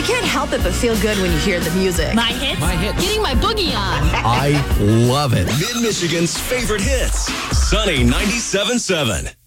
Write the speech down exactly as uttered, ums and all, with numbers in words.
can't help it but feel good when you hear the music. My hits? My hits. Getting my boogie on. I love it. Mid-Michigan's favorite hits. Sunny ninety-seven point seven.